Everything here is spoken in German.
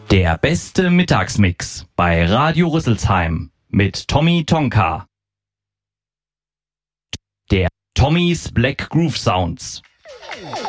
Der beste Mittagsmix bei Radio Rüsselsheim mit Tommy Tonka. Der Tommys Black Groove Sounds.